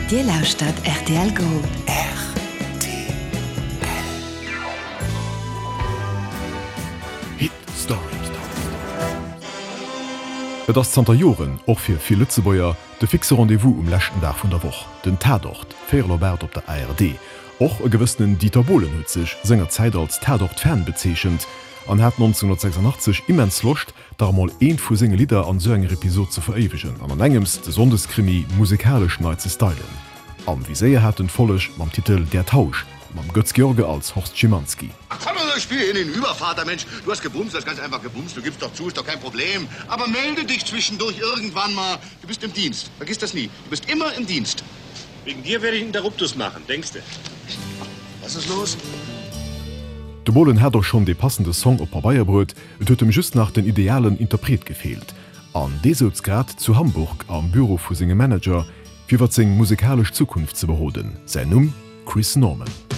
Dir lauscht RTL Gold. Et ass Zter Joren och fir vi Lützebäier de fixe Rendevous lächten Dach vun der Woch. Den Tatort, Féierlobert op der ARD. Och e gewëssennen Dieter Bohlen huet sech senger Zäit als Tatort fern bezeechent, an hat 1986 immens locht, da mal een vu senge Lieder an so enger Episode zu verewigen, an engems de Sondeskrimi musikalisch neu ze stylen. Am Viséier hat den Follech mam Titel Der Tausch, mam Götz George als Horst Schimanski. Komm mal, ich spiele in den Übervater, Mensch. Du hast gebumst, das ist ganz einfach gebumst. Du gibst doch zu, ist doch kein Problem. Aber melde dich zwischendurch irgendwann mal. Du bist im Dienst. Vergiss das nie. Du bist immer im Dienst. Wegen dir werde ich einen Interruptus machen, denkst du? Was ist los? De Bohlen hat doch schon de passende Song op Bayerbrot, et huet dem just nach den idealen Interpret gefehlt. An Desotsgrad zu Hamburg am Büro vu singem Manager, fir wat seg musikalisch Zukunft ze behoden. Sein Numm Chris Norman.